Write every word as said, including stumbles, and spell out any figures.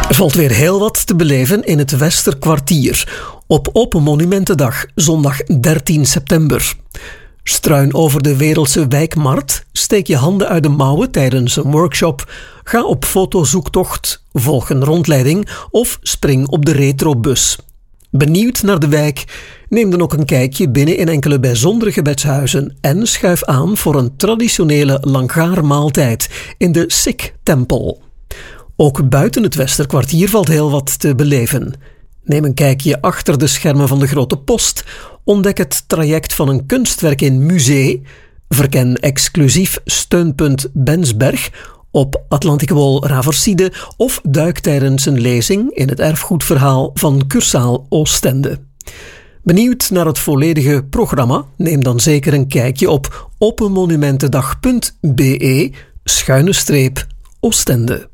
Er valt weer heel wat te beleven in het Westerkwartier op Open Monumentendag, zondag dertien september. Struin over de wereldse wijkmarkt, steek je handen uit de mouwen tijdens een workshop, ga op fotozoektocht, volg een rondleiding of spring op de retrobus. Benieuwd naar de wijk? Neem dan ook een kijkje binnen in enkele bijzondere gebedshuizen en schuif aan voor een traditionele langaarmaaltijd in de Sikh-tempel. Ook buiten het Westerkwartier valt heel wat te beleven. Neem een kijkje achter de schermen van de Grote Post, ontdek het traject van een kunstwerk in Musée, verken exclusief steunpunt Bensberg op Atlantic Wall Raverside of duik tijdens een lezing in het erfgoedverhaal van Cursaal Oostende. Benieuwd naar het volledige programma? Neem dan zeker een kijkje op openmonumentendag punt be schuine streep Oostende.